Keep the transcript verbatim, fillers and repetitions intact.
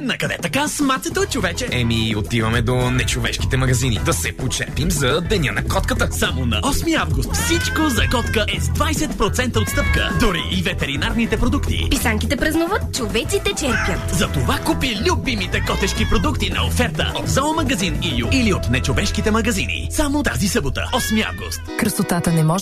Накъде така с мацето, човече? Еми, отиваме до нечовешките магазини да се почепим за Деня на котката. Само на осми август всичко за котка е с двайсет процента отстъпка. Дори и ветеринарните продукти. Писанките празнуват, човеците черпят. Затова купи любимите котешки продукти на оферта от Зоомагазин и ю или от нечовешките магазини. Само тази събота, осми август. Красотата не може